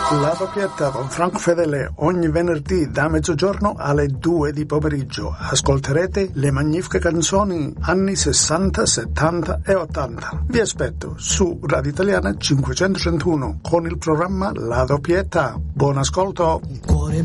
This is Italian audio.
La doppietta con Franco Fedele ogni venerdì da mezzogiorno alle 2 di pomeriggio. Ascolterete le magnifiche canzoni anni 60, 70 e 80. Vi aspetto su Radio Italiana 531 con il programma La doppietta. Buon ascolto. Il cuore